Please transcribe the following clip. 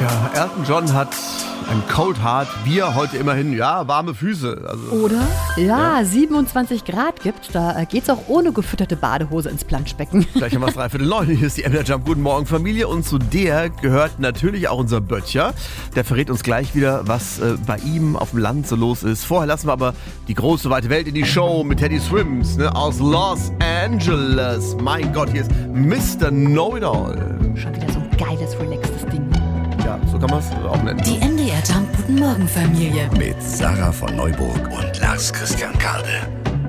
Ja, Elton John hat ein Cold Heart, wir heute immerhin, ja, warme Füße. Also, Oder? Ja, 27 Grad gibt's, da geht's auch ohne gefütterte Badehose ins Planschbecken. Gleich haben wir es 8:45. Hier ist die MDR Jump. Guten Morgen, Familie. Und zu der gehört natürlich auch unser Böttcher. Der verrät uns gleich wieder, was bei ihm auf dem Land so los ist. Vorher lassen wir aber die große, weite Welt in die Show mit Teddy Swims, ne, aus Los Angeles. Mein Gott, hier ist Mr. Know-It-All. Schon wieder so ein geiles, relaxtes Ding. Ja, so kann man es auch nennen. Die MDR Jump Guten Morgen Familie. Mit Sarah von Neuburg und Lars Christian Kade.